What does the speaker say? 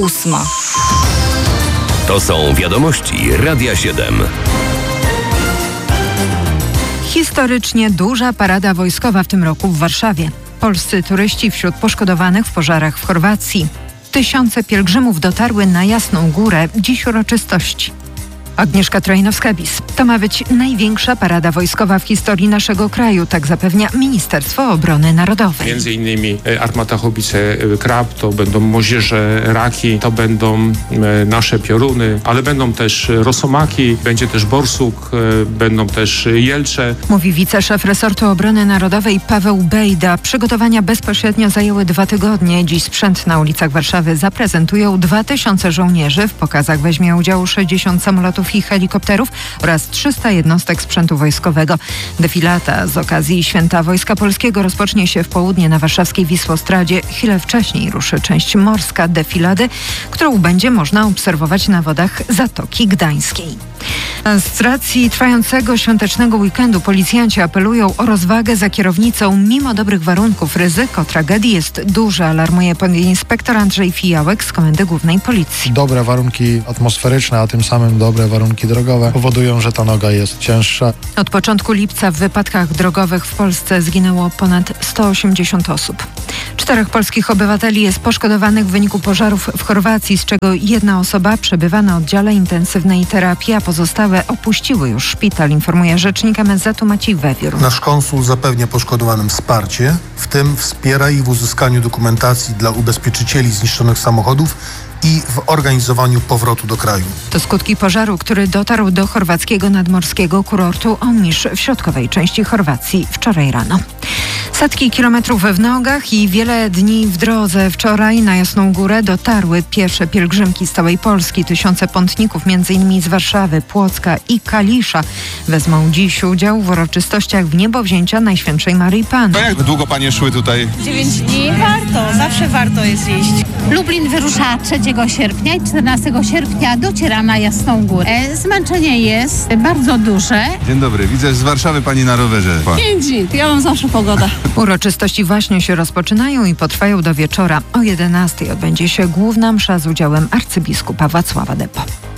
8. To są wiadomości Radia 7. Historycznie duża parada wojskowa w tym roku w Warszawie. Polscy turyści wśród poszkodowanych w pożarach w Chorwacji. Tysiące pielgrzymów dotarły na Jasną Górę. Dziś uroczystości. Agnieszka Trojnowska-Bis. To ma być największa parada wojskowa w historii naszego kraju, tak zapewnia Ministerstwo Obrony Narodowej. Między innymi armata Haubice Krab, to będą moździerze Raki, to będą nasze pioruny, ale będą też rosomaki, będzie też borsuk, będą też jelcze. Mówi wiceszef resortu obrony narodowej Paweł Bejda. Przygotowania bezpośrednio zajęły 2 tygodnie. Dziś sprzęt na ulicach Warszawy zaprezentują 2000 żołnierzy. W pokazach weźmie udział 60 samolotów i helikopterów oraz 300 jednostek sprzętu wojskowego. Defilata z okazji Święta Wojska Polskiego rozpocznie się w południe na warszawskiej Wisłostradzie. Chwilę wcześniej ruszy część morska defilady, którą będzie można obserwować na wodach Zatoki Gdańskiej. Z racji trwającego świątecznego weekendu policjanci apelują o rozwagę za kierownicą. Mimo dobrych warunków ryzyko tragedii jest duże, alarmuje podinspektor Andrzej Fijałek z Komendy Głównej Policji. Dobre warunki atmosferyczne, a tym samym dobre warunki drogowe powodują, że ta noga jest cięższa. Od początku lipca w wypadkach drogowych w Polsce zginęło ponad 180 osób. 4 polskich obywateli jest poszkodowanych w wyniku pożarów w Chorwacji, z czego 1 osoba przebywa na oddziale intensywnej terapii, a pozostałe opuściły już szpital, informuje rzecznik MSZ-u Maciej Wewiór. Nasz konsul zapewnia poszkodowanym wsparcie, w tym wspiera ich w uzyskaniu dokumentacji dla ubezpieczycieli zniszczonych samochodów i w organizowaniu powrotu do kraju. To skutki pożaru, który dotarł do chorwackiego nadmorskiego kurortu Omisz w środkowej części Chorwacji wczoraj rano. Setki kilometrów w nogach i wiele dni w drodze. Wczoraj na Jasną Górę dotarły pierwsze pielgrzymki z całej Polski. Tysiące pątników, m.in. z Warszawy, Płocka i Kalisza, wezmą dziś udział w uroczystościach w niebowzięcia Najświętszej Maryi Panny. Jak długo panie szły tutaj? 9 dni. Zawsze warto jest iść. Lublin wyrusza 3 sierpnia i 14 sierpnia dociera na Jasną Górę. Zmęczenie jest bardzo duże. Dzień dobry, widzę z Warszawy pani na rowerze. 5 dni. Ja mam zawsze pogodę. Uroczystości właśnie się rozpoczynają i potrwają do wieczora. O 11:00 odbędzie się główna msza z udziałem arcybiskupa Wacława Depo.